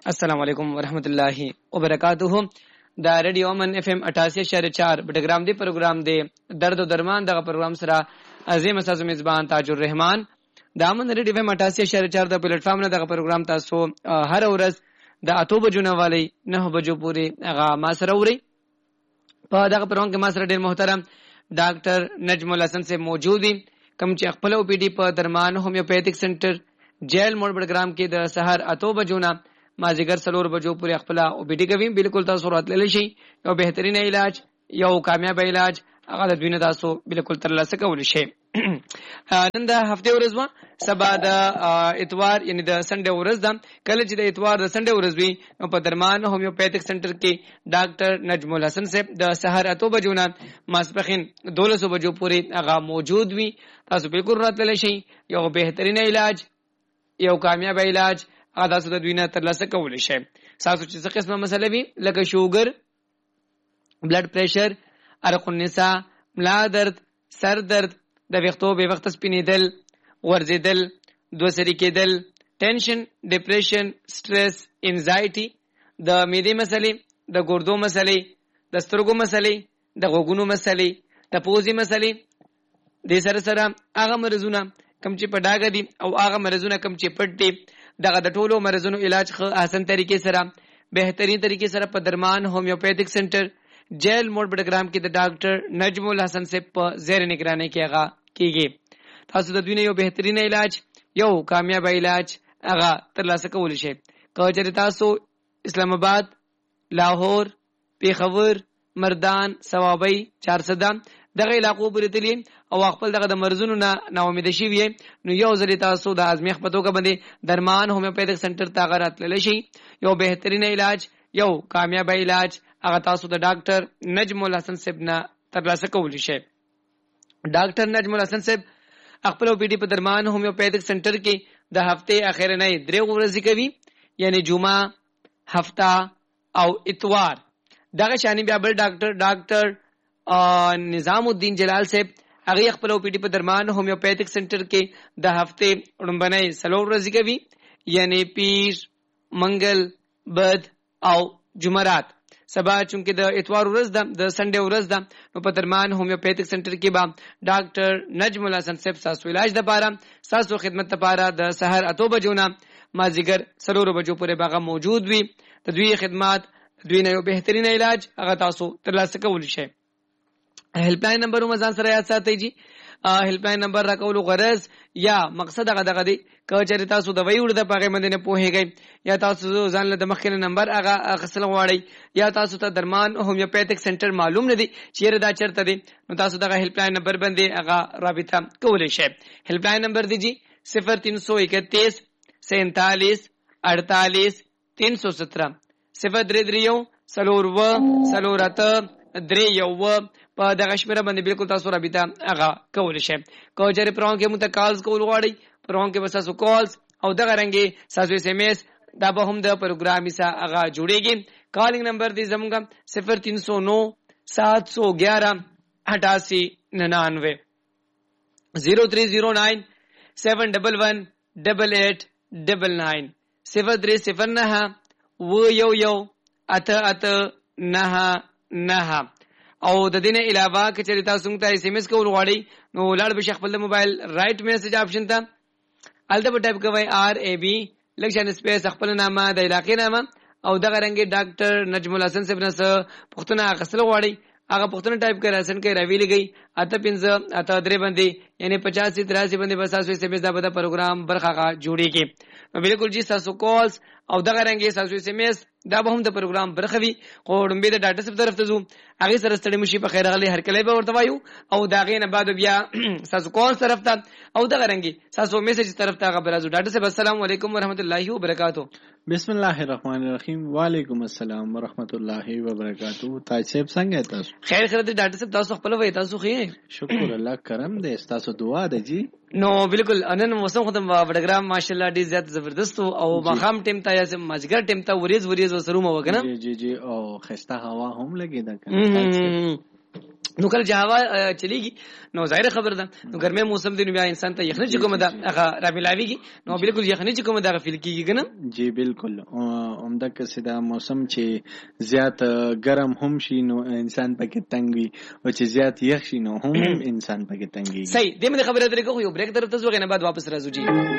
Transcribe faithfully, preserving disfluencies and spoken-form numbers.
السلام علیکم ورحمۃ اللہ وبرکاتہ. دا ریډیو امن اف ام اٹھاسی اشاریه چار بټګرام دی پروګرام دی درد او درمان دغه پروګرام سره عظیم اساس میزبان تاج الرحمن دا امن ریډیو اف ام اٹھاسی اشاریه چار د پلیټ فارم نه دغه پروګرام تاسو هر ورځ د اتو بجو نه والی نه بجو پوری هغه ما سره وری په دغه پروګرام کې ما سره ډیر محترم ډاکټر نجم الحسن سے موجود دي کوم چې خپل او پی ډی په درمان هومیوپیتھک سنټر جیل موډ بټګرام کې د سحر اتو بجو نه مازیګر سلور بجو پورې خپل او بی ډی کوي. بالکل تاسو راتللی شي یو بهترین علاج یو کامیاب علاج هغه د دوی نه تاسو بالکل ترلاسه کولی شئ. نن د هفته ورځ وا سبا د اتوار یعنی د سنډه ورځ ده. کله چې د اتوار د سنډه ورځ وي نو په درمان هومیوپیتھک سنټر کې ډاکټر نجم الحسن صاحب د سحر اتو بجو نه ماسپخین دولسو بجو پورې هغه موجود وي. تاسو بالکل راتللی شئ یو بهترین علاج یو کامیاب علاج هغه تاسو د دوی نه ترلاسه کولی شئ. تاسو چې څه قسمه مسله وي لکه شوګر، بلډ پریشر، عرق النساء، ملا درد، سر درد، د ویښتو بې وخته سپینېدل، ورزېدل، دوسري کېدل، ټینشن، ډپریشن، سټرس، انزایټي، د معدې مسلې، د ګردو مسلې، د سترګو مسلې، د غوږونو مسلې، د پوزې مسلې، دې سره سره هغه مرزونه کم چې په ډاګه دي او هغه مرزونه کم چې پټ دي دغه د ټولو مرزونو علاج خو احسن طریقې سره بهترین طریقې سره په درمان هومیوپیتھک سنټر جیل موډ بټګرام کې د ډاکټر نجم الحسن سے په زیر نگرانی کې هغه کیږي. تاسو د دوی نه یو بهترین علاج یو کامیاب علاج هغه ترلاسه کولی شئ. که چېرې تاسو اسلام آباد، لاهور، پیښور، مردان، صوابۍ، چارسده دغه علاقو پورې تللی او خپل دغه د مرزونو نه ناامیده شوي نو یو ځل تاسو د ازمیخ په توګه باندې درمان هومیوپیتھک سنټر ته هغه راتللی شئ. یو بهترین علاج یو کامیاب علاج هغه تاسو د ډاکټر نجم الحسن صاحب نه ترلاسه کولی شئ. ډاکټر نجم الحسن صاحب خپل او پی ډی په درمان هومیوپیتھک سنټر کې د هفته اخرنۍ درې ورځې کوي یعنی جمعه، هفته او اتوار. دغه شانی بیا بل ډاکټر ډاکټر نظام الدین جلال صاحب هغه خپل او پی ډی په درمان هومیوپیتھک سنټر کې د هفته وړاندې څلور ورځې کوي یعنی پیر، منګل، بد او جمعرات. سبا چونکه د اتوار ورځ ده د سنډه ورځ ده نو په درمان هومیوپیتھک سنټر کې به ډاکټر نجم الحسن صاحب تاسو علاج د پاره تاسو خدمت لپاره د سحر اتو بجو نه مازیګر سلور بجو پورې باغه موجود وي. د دوی خدمات دوی نه یو بهترین علاج هغه تاسو ترلاسه کولی شئ. هیلپ لاین نمبر هم ځان سره یاد ساتئ جی. هیلپ لاین نمبر راکولو غرض یا مقصد هغه دغه دی که چېرې تاسو د وی وړ د پاغې باندې نه پوهیږئ یا تاسو ځان له د مخکې نمبر هغه اخیستل غواړئ یا تاسو ته درمان هومیوپیتھک سنټر معلوم نه دی چیرې دا چېرته دی نو تاسو دغه هیلپ لاین نمبر باندې هغه رابطه کولی شئ. هیلپ لاین نمبر دی جی صفر تین سو اکتیس سینتالیس اڑتالیس تین سو سترہ صفر درې درې یو څلور اووه څلور اته درې یو اووه په دغه شمېره باندې بالکل تاسو رابطه هغه کولی شئ. که چېرې پروګرام کې مونږ ته کالز کول غواړئ پروګرام کې به ستاسو کالز او دغه رنګې ستاسو ایس ایم ایس دا به هم د پروګرام حصه هغه جوړېږي. کالنګ نمبر دی زموږ صفر تین سو نو سات سو گیارہ اٹھاسی ننانوے زیرو تھری زیرو نائن سیون ڈبل ون ڈبل ایٹ ڈبل نائن صفر درې صفر نهه اووه یو یو اته اته نهه نهه. او د دې نه علاوه که چېرې تاسو موږ ته ایس ایم ایس کول غواړئ نو ولاړ به شئ خپل د موبایل رائټ میسج آپشن ته هلته به ټایپ کوئ آر ای بي لږ شان سپیس خپل نامه د علاقې نامه او دغه رنګې ډاکټر نجم الحسن صاحب نه څه پوښتنه اخیستل غواړئ هغه پوښتنه ټایپ کړئ راسن کې راوی لګئ اته پنځه اته درې باندې یعنی پچاسی تراسی باندې بس تاسو ایس ایم ایس دا به د پروګرام برخه جوړېږي. نو بالکل جی تاسو کالز او دغه رنګې تاسو ایس ایم ایس دا به هم د پروګرام برخه وي. خو وړاندې د ډاټا سپ طرف ته ځو هغې سره ستړي مشي په خیر راغلی هرکلی به ورته وایو او د هغې نه بعد بیا ستاسو کالز طرف ته او دغه رنګې ستاسو میسج طرف ته هغه به راځو. ډاټا صاحب السلام علیکم ورحمت الله وبرکاتو. بسم الله الرحمن الرحیم. وعلیکم السلام ورحمت الله وبرکاتو. تاج صاحب څنګه تاسو؟ خیر خیر دی ډاټا صاحب تاسو خپل وای تاسو خې شکر الله کرم دی تاسو دعا ده جی. نو بالکل نن موسم ختم وډګرام ماشاءالله ډیر زیات زبردست او مخام ټیم ته یا مازګر ټیم ته وریز وریز وسروم وکنه جی جی جی او خسته هوا هم لګیدا کنه. نو کله چې هوا چلیږي نو ظاهر خبر ده نو ګرمه موسم دی نو بیا انسان ته یخني چې کومه ده هغه را ملاويږي نو بالکل یخني چې کومه ده فیل کیږي کنه. جی بالکل عمده کسه دا موسم چې زیات ګرم هم شي نو انسان پکې تنګ وي او چې زیات یخ شي نو هم انسان پکې تنګ وي. صحیح دې مې خبره درې کوو یو بریک درته زوغه نه بعد واپس راځو. جی